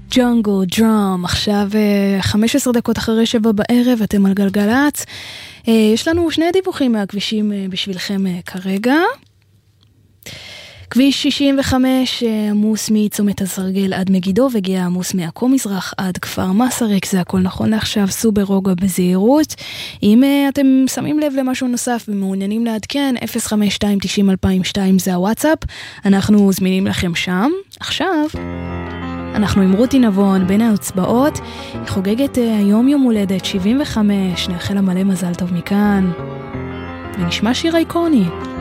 ג'ונגל דראם, עכשיו 15 דקות אחרי 7 בערב, אתם על גלגלת. יש לנו שני דיווחים מהכבישים בשבילכם כרגע. כביש 65 עמוס מצומת הסרגל עד מגידו, וגיע עמוס מעכו מזרח עד כפר מסריק, זה הכל נכון לעכשיו, סעו ברוגע בזהירות. אם אתם שמים לב למשהו נוסף ומעוניינים לעדכן, 05290-2002 זה הוואטסאפ, אנחנו זמינים לכם שם. עכשיו אנחנו עם רותי נבון בין האצבעות, היא חוגגת היום יום הולדת 75, נאחל לה מלא מזל טוב מכאן, ונשמע שיר איקוני.